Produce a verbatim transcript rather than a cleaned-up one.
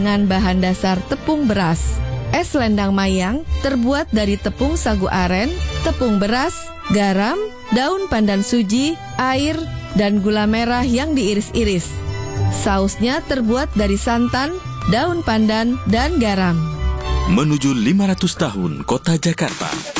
dengan bahan dasar tepung beras. Es lendang mayang terbuat dari tepung sagu aren, tepung beras, garam, daun pandan suji, air, dan gula merah yang diiris-iris. Sausnya terbuat dari santan, daun pandan, dan garam. Menuju lima ratus tahun Kota Jakarta.